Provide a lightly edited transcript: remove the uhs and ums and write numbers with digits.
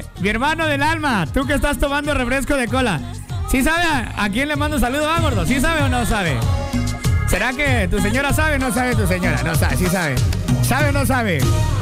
mi hermano del alma, tú que estás tomando refresco de cola. ¿Sí sabe a quién le mando saludo, gordo? ¿Sí sabe o no sabe? ¿Será que tu señora sabe o no sabe tu señora? No sabe, sí sabe. ¿Sabe o no sabe?